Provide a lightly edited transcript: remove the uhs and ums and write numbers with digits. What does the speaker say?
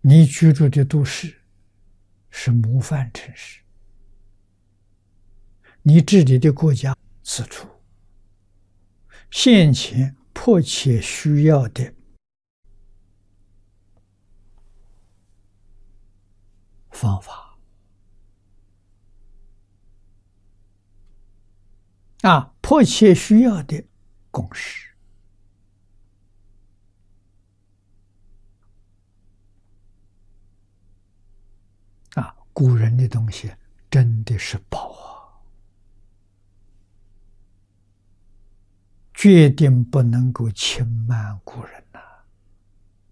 你居住的都市是模范城市，你治理的国家此处现前迫切需要的方法迫切需要的共识古人的东西真的是宝啊，决定不能够轻慢古人。